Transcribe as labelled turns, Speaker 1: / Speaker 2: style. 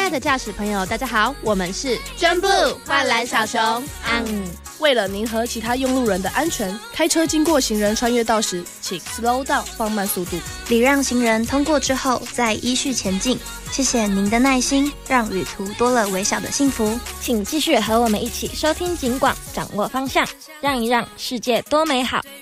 Speaker 1: 的驾驶朋友，大家好，我们是真布幻蓝小熊。
Speaker 2: 为了您和其他用路人的安全，开车经过行人穿越道时，请 slow down 放慢速度，
Speaker 3: 礼让行人通过之后再依序前进。谢谢您的耐心，让旅途多了微小的幸福。
Speaker 4: 请继续和我们一起收听警广，掌握方向，让一让，世界多美好。